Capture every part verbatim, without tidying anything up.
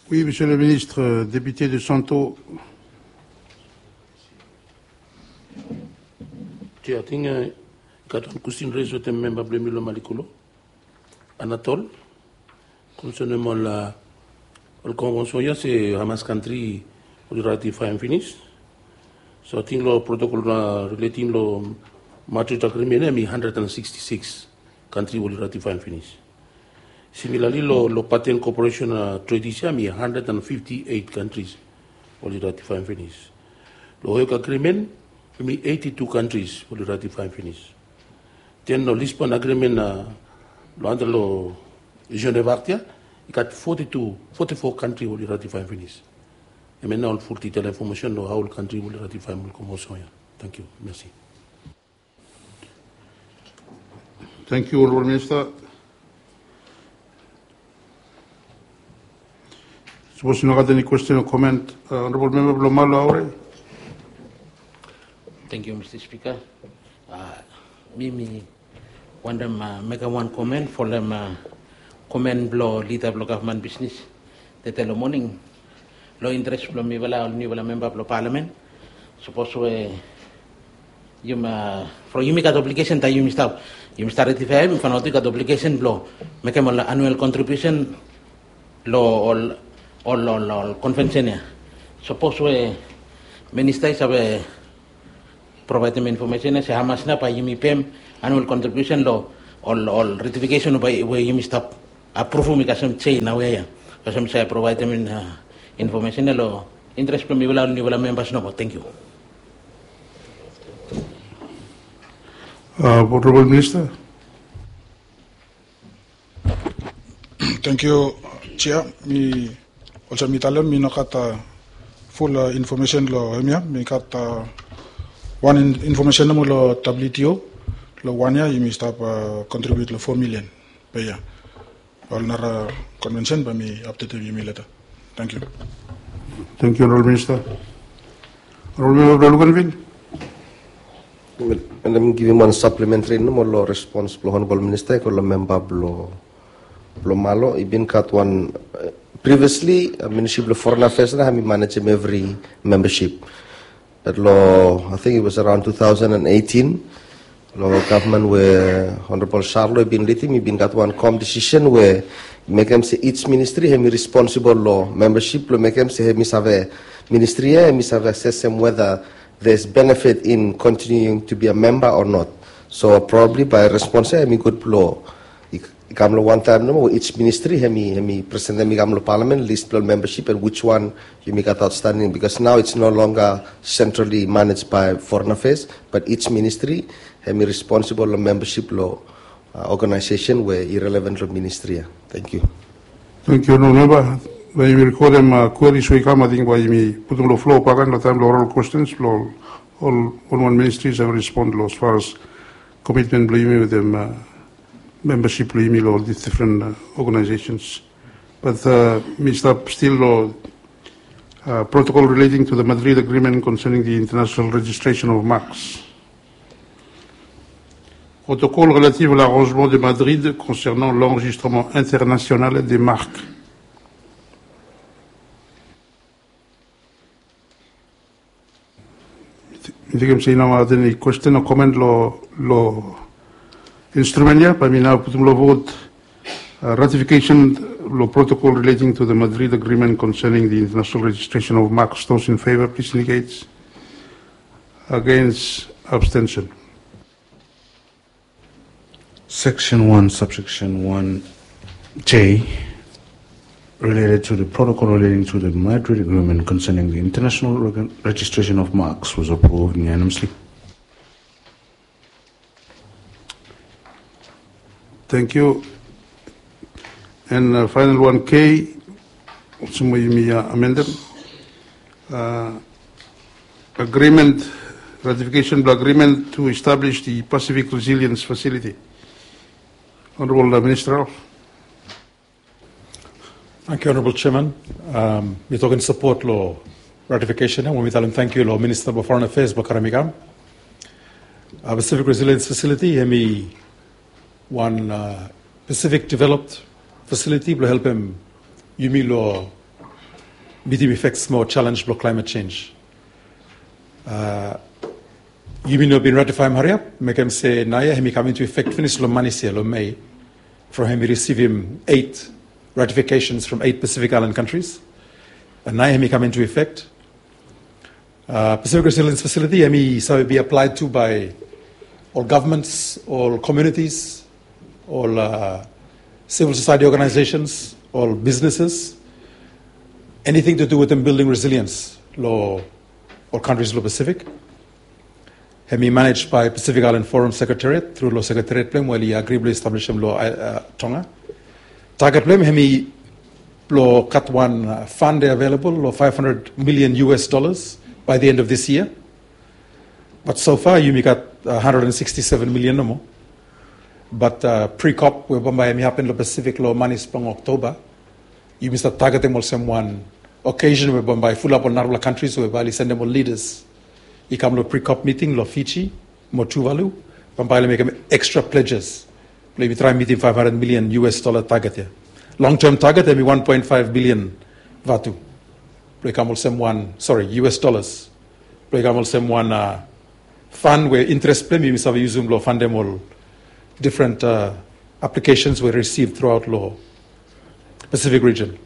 Oui, Monsieur le Ministre, euh, député de Santo. Tia tinga katon kusin reso tem member Blemilo Malikulo. Anatole, concernant la, la convention, c'est Hamas country pour ratify and finish. So I think the protocol relating to Madrid agreement, I mean one hundred sixty-six country will ratify and finish. Similarly, lo, lo patent cooperation uh, treaty, I mean one hundred fifty-eight countries will ratify and finish. Lo Hoyok agreement, I mean eighty-two countries will ratify and finish. Then the Lisbon agreement, uh, lo under lo Geneva Artia, you got forty-two, forty-four countries will ratify and finish. And maintenant, il faut que l'information de how the country will ratify the convention. Thank you. Merci. Thank you, Honourable Minister. Suppose you have any question or comment, uh, Honourable Member Blomalo Aure. Thank you, Mister Speaker. Uh, Mimi, want them uh, make a one comment for them uh, comment blow leader blow government business. The tell morning. Lo interest blow me wala ni wala member blow parliament. Suppose we you ma for you make a obligation that you start you start ratify me for not take obligation blow make a annual contribution lo all all all, all convention. Suppose we minister sabe provide me information se Hamas na pa yumi P M annual contribution lo all all ratification by we yumi stop approve me kasam say na we ya kasam say provide me uh, information lo interest from me wala ni wala members no. Thank you. Uh, Honourable Minister. Thank you, Chair. Me also me tell me no kata full uh, information lo hemia me kata one in, information mo lo W T O lo one ya you stop uh, contribute lo four million per year. All nara convention by me update you later. Thank you. Thank you, Honourable Minister. Honourable Member Luganville. And let me give him one supplementary no more response to Honourable Minister ko member blo blo malo ibin kat one uh, previously uh, Ministry of Foreign Affairs na hami manage every membership. But law I think it was around two thousand eighteen law government where Honourable Charlo ibin litim ibin kat one com decision where make them say each ministry hemi responsible law membership lo make them say hemi save ministry hemi save assess them whether there's benefit in continuing to be a member or not. So probably by response hemi good law ikamlo one time no each ministry hemi hemi present them ikamlo parliament list lo membership and which one you make it outstanding because now it's no longer centrally managed by Foreign Affairs but each ministry hemi responsible lo membership law Uh, organization where irrelevant to ministry. Thank you. Thank you, no member. When you record them uh, queries, we come. I think by me put them low flow. Pagan the time oral questions. All all all one ministries have responded as far as commitment blaming with them uh, membership blaming all these different uh, organizations. But uh, Mister still uh, protocol relating to the Madrid Agreement concerning the international registration of marks. Protocole relatif à l'arrangement de Madrid concernant l'enregistrement international des marques. I think I'm saying now any question or comment lo lo instrumentia, but I mean now put lo vote uh, ratification lo protocol relating to the Madrid Agreement concerning the international registration of marks. Those in favor, please indicate. Against, abstention. Section one, subsection one J, related to the protocol relating to the Madrid Agreement concerning the international reg registration of marks, was approved unanimously. Thank you. And uh, final one K, also may uh, amended. Uh, agreement, ratification of agreement to establish the Pacific Resilience Facility. Honourable Minister. Thank you, Honourable Chairman. Um, we're talking support law ratification. And when we tell him thank you, Law Minister of Foreign Affairs, Bakaramigam. Uh, Pacific Resilience Facility, M E one uh, Pacific developed facility will help him Yumi law medium effects more challenge block climate change. Uh, you mean been ratified hurry up, make him say Naya, him come into effect, finish lo manisia lo May, from him we receive him eight ratifications from eight Pacific Island countries. And Naya him come into effect. Uh, Pacific Resilience Facility, M E so be applied to by all governments, all communities, all uh, civil society organizations, all businesses, anything to do with them building resilience, law, all countries law Pacific. Have been managed by Pacific Island Forum Secretariat through law Secretariat plan while he agreed to establish them law uh, Tonga. Target plan have been law cut one uh, fund available law five hundred million U S dollars by the end of this year. But so far you got one hundred sixty-seven million no more. But uh, pre-COP, where Bombay happened in the Pacific law money sprung October, you must have targeted also one occasion where Bombay full up on Narwhal countries where Bali send them all leaders. You come to pre-COP meeting, lo Fiji, Motuvalu, Bombay make them extra pledges. Maybe try meeting five hundred million U S dollar target here. Long-term target, maybe one point five billion Vatu. Play come also one, sorry, U S dollars. Play come also one uh, fund where interest play, maybe some use them lo fund them all. Different uh, applications were received throughout law Pacific region.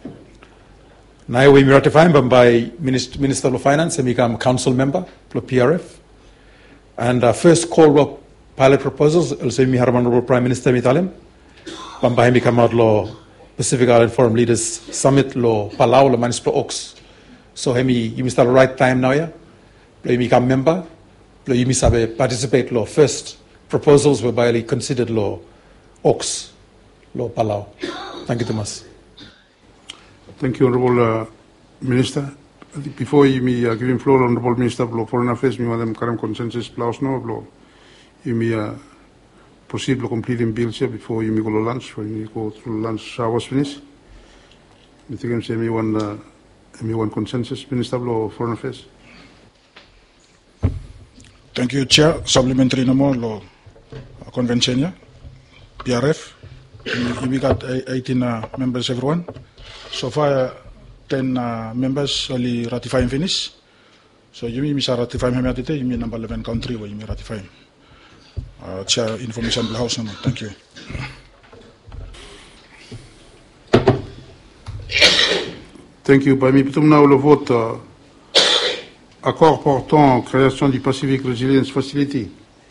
Now we ratify him by Minister, Minister of Finance and become council member for P R F. And uh, first call law pilot proposals also me Honorable Prime Minister Mitalem. By him become out law Pacific Island Forum Leaders Summit law Palau law Manispo Oaks. So him you must have the right time now yeah. You become member. You must have participate law first. Proposals were barely considered law, Oaks, law Palau. Thank you, Thomas. Thank you, Honorable uh, Minister. Before you me uh, give him floor, Honorable Minister of Foreign Affairs, me madam karam consensus plus no blow. You me uh, proceed to complete in bills here before you me go to lunch. When you go through lunch hours finish. I think I'm saying me one uh, me one consensus, Minister of Foreign Affairs. Thank you, Chair. Supplementary no more law. Convention, P R F. We got eighteen uh, members, everyone. So far, uh, ten uh, members only ratify and finish. So you mean ratify him at you mean number eleven country where you may ratify him. Uh, Chair, information the House. Thank you. Thank you. Parmi tout now le vote uh, accord portant création du Pacific Resilience Facility.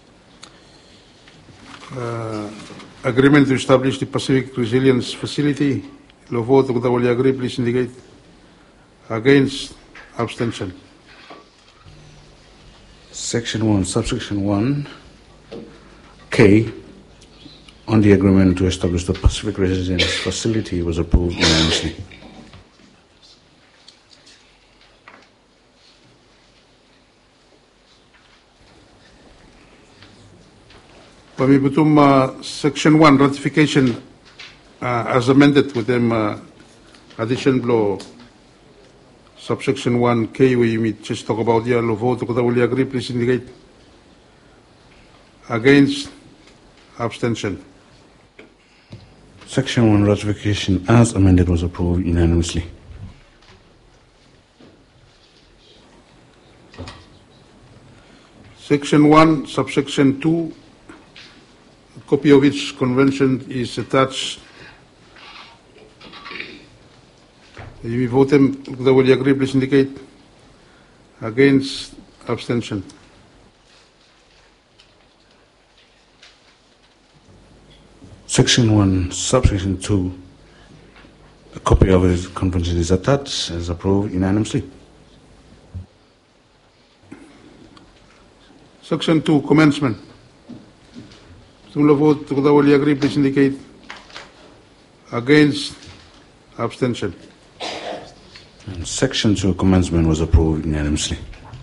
Uh, agreement to establish the Pacific Resilience Facility. Le vote that will agree, please indicate. Against, abstention. Section one, subsection one, K, on the agreement to establish the Pacific Resilience Facility was approved unanimously. Pamibutum uh, section one ratification uh, as amended with them uh, addition below subsection one K we meet just talk about the law vote will you agree please indicate. Against, abstention. Section one ratification as amended was approved unanimously. Section one subsection two, a copy of which convention is attached. If you vote them, will you agree, please indicate. Against, abstention. Section one, subsection two, a copy of the convention is attached, is approved unanimously. Section two, commencement. Similar vote, will you agree, please indicate. Against, abstention. And section two, commencement was approved unanimously.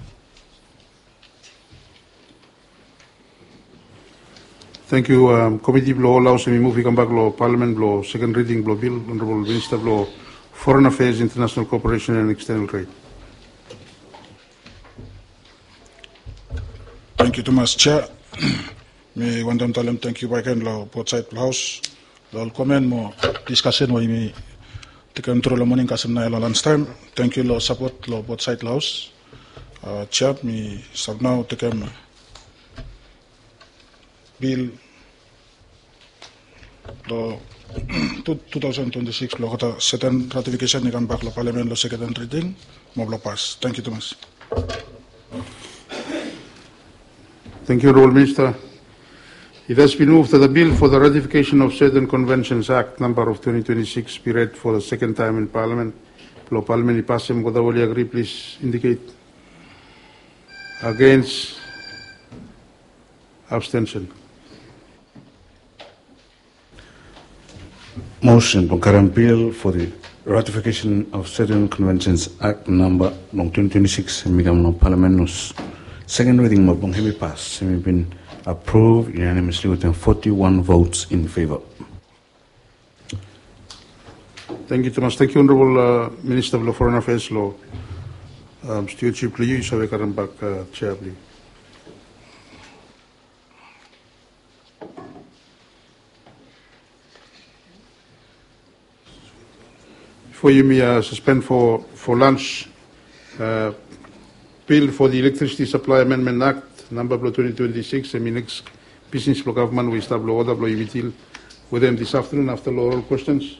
Thank you. Um, committee blow allows me move. We come back law Parliament blow second reading blow bill. Honorable Minister blow Foreign Affairs, International Cooperation and External Trade. Thank you, Thomas. Chair. Me want them tell them thank you. I can law both side house. Law comment more discussion. Why me tekem through the morning kasem na lunchtime. Thank you lo support lo both side laos. Uh, Chair, me sab now tekem bill lo twenty twenty-six lo kata certain ratification ni kan back lo parliament lo second reading mo lo pass. Thank you, Thomas. Thank you, Honourable Minister. It has been moved that the bill for the ratification of certain conventions Act number of twenty twenty-six be read for the second time in Parliament. Lo Parliament ipasem kota wali agree, please indicate. Against. Abstention. Motion to current bill for the ratification of certain conventions Act number twenty twenty-six Migam no Parliament nos second reading mo bong heavy pass have been approved unanimously with forty-one votes in favor. Thank you, Thomas. Thank you, Honourable uh, Minister of Foreign Affairs Law. Um, Stewardship Liu, you shall come back, uh, Chair, please. Before you may uh, suspend for, for lunch, uh, bill for the Electricity Supply Amendment Act, number twenty twenty-six, and the next business block government will start blow order blow meeting with them this afternoon after oral questions.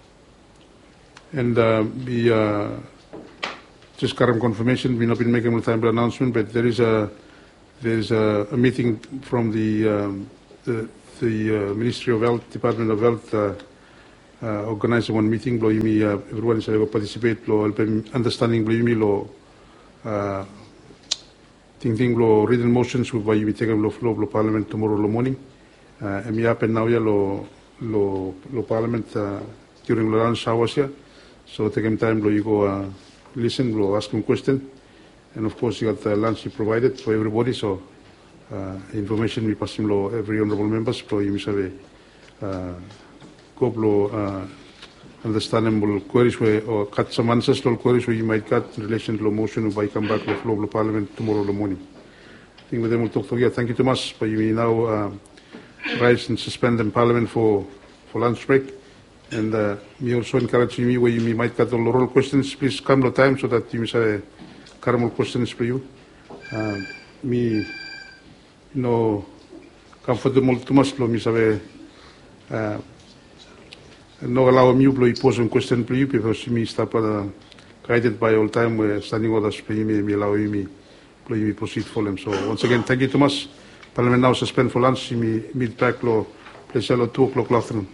And uh, the uh, just current confirmation, we've not been making a time announcement, but there is a there's a, a meeting from the um, the, the uh, Ministry of Health, Department of Health. Uh, Uh, organize one meeting, blow me, uh, everyone is able to participate, blow help them understanding, blow me, blow, uh, thinking, blow written motions, with why you take a blow flow, blow parliament tomorrow morning. Uh, and me up and now, yeah, lo, lo, lo parliament, uh, during the lunch hours here. So take them time, blow you go, uh, listen, blow ask them question. And of course, you got the lunch you provided for everybody. So, uh, information we pass him, blow every honorable members, blow you miss away. Uh, couple uh, understandable queries where, or cut some answers to queries where you might cut in relation to the motion by come back to the floor of the Parliament tomorrow morning. I think with them we'll talk together. Thank you, Thomas. But you may now uh, rise and suspend in Parliament for, for lunch break. And uh, me also encourage you where you may might cut all the oral questions. Please come to time so that you may say caramel questions for you. Uh, me, you know, comfortable Thomas, me say, uh, no allow me to pose a question to you because me stop uh, guided by all time where standing orders for me me allow me to proceed for them. So once again, thank you, Thomas. Parliament now suspend for lunch. Me meet back lo place at two o'clock afternoon.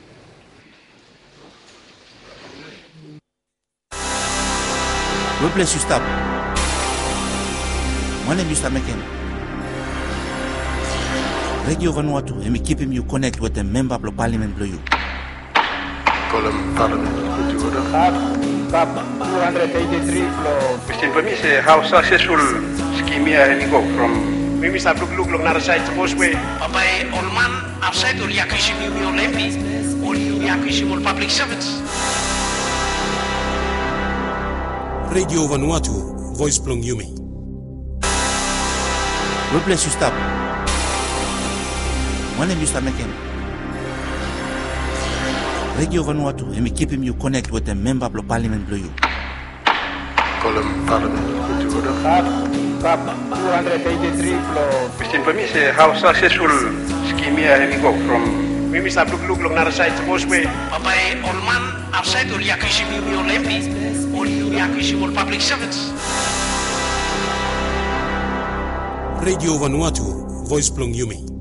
Where place you stop? My name is Mister McKen. Radio Vanuatu, and me keeping you connect with the member of the Parliament below you. Column Parliament to order. two hundred eighty-three floor. Mister Permis, how successful scheme here we go from Mimi sa look look look na side suppose we papai all man outside or yakishi mi mi olempi or yakishi more public servants. Radio Vanuatu, voice plong Yumi. Where place you stop? My name is Mister McKen. Radio Vanuatu, and me keeping you connect with the member of the Parliament below you. Column Parliament to order. two hundred eighty-three floor. Mister Permis, how successful scheme here we go from Mimi sa look look look na side suppose we papai all man outside or yakishi mi mi olempi or yakishi more public servants. Radio Vanuatu, voice plong Yumi.